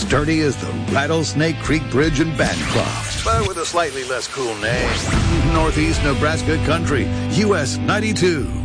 sturdy as the Rattlesnake Creek Bridge in Bancroft, but with a slightly less cool name. Northeast Nebraska country, US 92.